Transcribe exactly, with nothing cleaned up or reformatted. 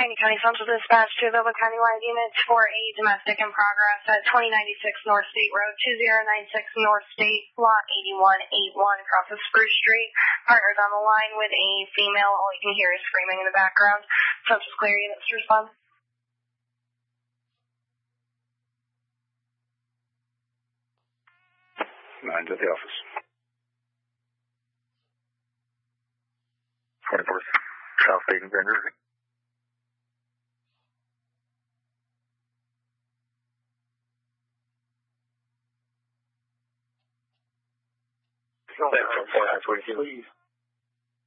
Miami County Central Dispatch to available countywide units for a domestic in progress at twenty ninety-six North State Road, two zero nine six North State, lot eighty-one eighty-one across the Spruce Street. Partners on the line with a female. All you can hear is screaming in the background. Central's clear, units to respond. Nine's at the office. twenty-fourth, South Dayton, Grand River. Please.